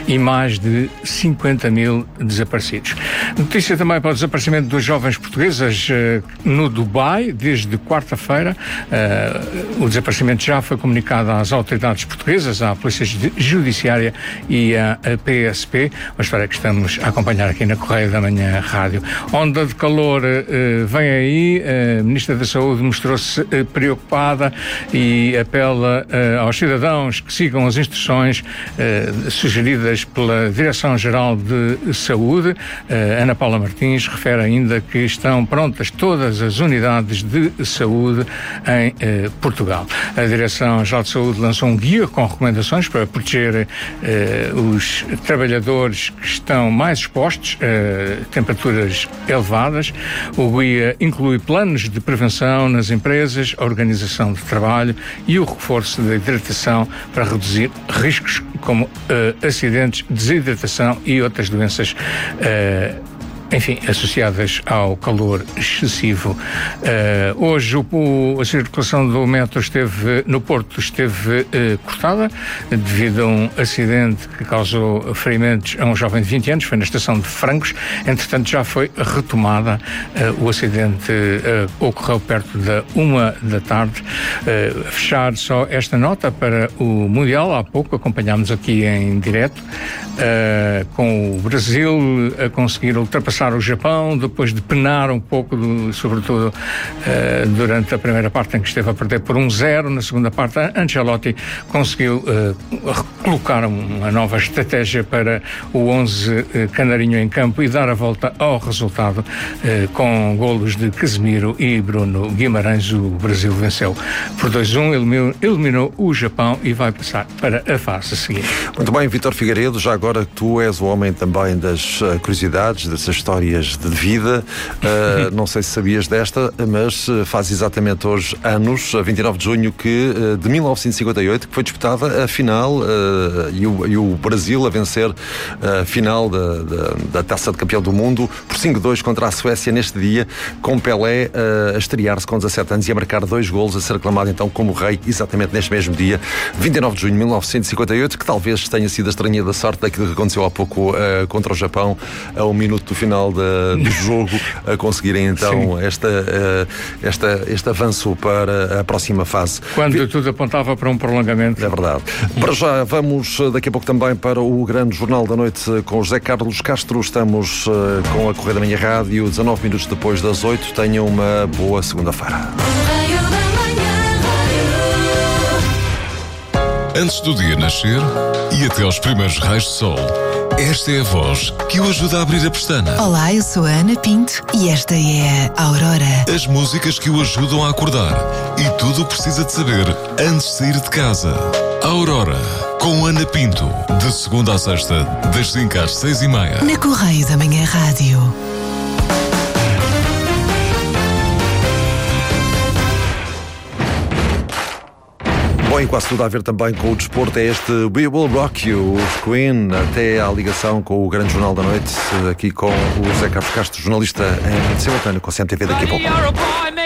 e mais de 50 mil desaparecidos. Notícia também para o desaparecimento dos jovens portugueses no Dubai, desde quarta-feira. O desaparecimento já foi comunicado às autoridades portuguesas, à Polícia Judiciária e à PSP, uma história que estamos a acompanhar aqui na Correio da Manhã Rádio. Onda de calor vem aí, a Ministra da Saúde mostrou-se preocupada e apela aos cidadãos que sigam as instruções sugeridas pela Direção-Geral de Saúde. Ana Paula Martins refere ainda que estão prontas todas as unidades de saúde em Portugal. A Direção-Geral de Saúde lançou um guia com recomendações para proteger os trabalhadores que estão mais expostos a temperaturas elevadas. O guia inclui planos de prevenção nas empresas, a organização de trabalho e o reforço da hidratação para reduzir riscos como acidentes, desidratação e outras doenças associadas ao calor excessivo. Hoje a circulação do metro no Porto esteve cortada devido a um acidente que causou ferimentos a um jovem de 20 anos, foi na estação de Francos. Entretanto, já foi retomada. O acidente ocorreu perto da 1h. Fechar só esta nota para o Mundial. Há pouco acompanhámos aqui em direto com o Brasil a conseguir ultrapassar o Japão, depois de penar um pouco, sobretudo durante a primeira parte em que esteve a perder por 1-0. Na segunda parte, Ancelotti conseguiu colocar uma nova estratégia para o 11 canarinho em campo e dar a volta ao resultado com golos de Casemiro e Bruno Guimarães. O Brasil venceu por 2-1, eliminou o Japão e vai passar para a fase seguinte. Muito bem, Vítor Figueiredo, já agora tu és o homem também das curiosidades, dessas histórias de vida. Não sei se sabias desta, mas faz exatamente hoje anos, a 29 de junho, de 1958, que foi disputada a final e o Brasil a vencer a final da Taça de Campeão do Mundo por 5-2 contra a Suécia neste dia, com Pelé a estrear-se com 17 anos e a marcar 2 golos, a ser aclamado então como rei exatamente neste mesmo dia, 29 de junho de 1958, que talvez tenha sido a estranha da sorte daquilo que aconteceu há pouco contra o Japão, a 1 minuto do final do jogo, a conseguirem então este avanço para a próxima fase. Quando tudo apontava para um prolongamento. É verdade. Para já, vamos daqui a pouco também para o grande Jornal da Noite com o José Carlos Castro. Estamos com a Correio da Manhã Rádio, 19 minutos depois das 8. Tenham uma boa segunda-feira. Antes do dia nascer e até aos primeiros raios de sol, esta é a voz que o ajuda a abrir a pestana. Olá, eu sou a Ana Pinto e esta é a Aurora. As músicas que o ajudam a acordar e tudo o que precisa de saber antes de sair de casa. Aurora, com Ana Pinto, de segunda à sexta, das 5 às 6:30. Na Correio da Manhã Rádio. Bom, e quase tudo a ver também com o desporto é este We Will Rock You, os Queen, até à ligação com o grande Jornal da Noite, aqui com o José Carlos Castro, jornalista em simultâneo com a CMTV daqui a pouco.